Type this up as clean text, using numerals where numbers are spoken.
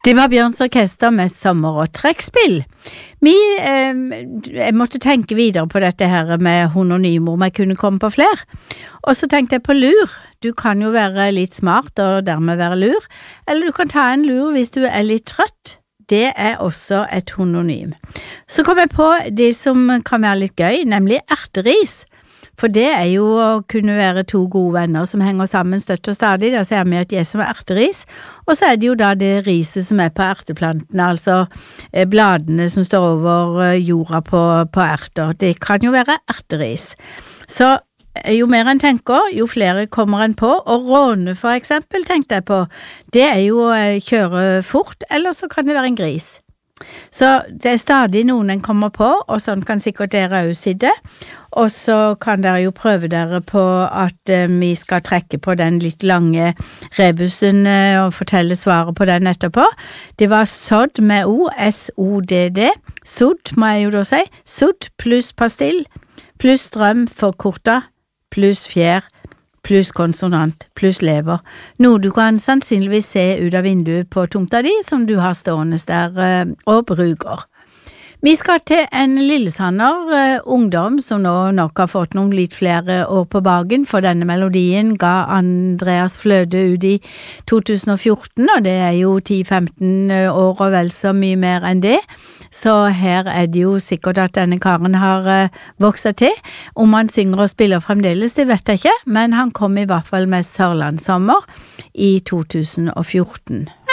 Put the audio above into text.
Det var Bjørns Orkester med sommer- og trekkspill. Jeg måtte tenke videre på dette her med hononym, om jeg kunne komme på flere. Og så tenkte jeg på lur. Du kan jo være litt smart og dermed være lur, eller du kan ta en lur hvis du er litt trøtt. Det er også et hononym. Så kom jeg på det som kan være litt gøy, nemlig erteris. For det er jo å kunne være to gode venner som henger sammen støtt og stadig. Da ser vi at de er som erteris, og så er det jo da det riset som er på erteplantene, altså bladene som står over jorda på erter. Det kan jo være erteris. Så jo mer en tenker, jo flere kommer en på, og råne for eksempel, tenkte jeg på, det er jo å kjøre fort, eller så kan det være en gris. Så det er stadig noen en kommer på, og sånn kan sikkert dere også sitte, og så kan dere jo prøve dere på at vi skal trekke på den litt lange rebusen og fortelle svaret på den etterpå. Det var sodd med O, S-O-D-D, sodd må jeg jo da si, sodd pluss pastill, pluss strøm forkortet, pluss fjær, pluss konsonant, pluss lever. Noe du kan sannsynligvis se ut av vinduet på tomta di, som du har stående der og bruker. Vi skal til en Lillesander ungdom som nå nok har fått noen litt flere år på bagen, for denne melodien ga Andreas Fløde ut i 2014, og det er jo 10-15 år og vel så mye mer enn det. Så her er det jo sikkert at denne karen har vokset til. Om han synger og spiller fremdeles, det vet jeg ikke, men han kom i hvert fall med Sørlandssommer i 2014.